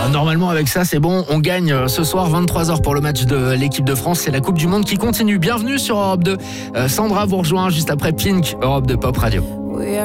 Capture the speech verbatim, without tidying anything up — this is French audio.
Normalement avec ça c'est bon, on gagne ce soir vingt-trois heures pour le match de l'équipe de France. C'est la Coupe du Monde qui continue. Bienvenue sur Europe deux. Euh, Sandra vous rejoint juste après Pink, Europe deux Pop Radio.